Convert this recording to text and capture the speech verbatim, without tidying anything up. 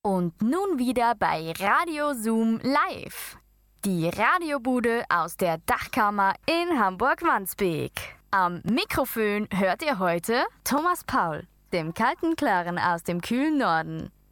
Und nun wieder bei Radio Zoom Live. Die Radiobude aus der Dachkammer in Hamburg-Wandsbek. Am Mikrofon hört ihr heute Thomas Paul, dem kalten Klaren aus dem kühlen Norden.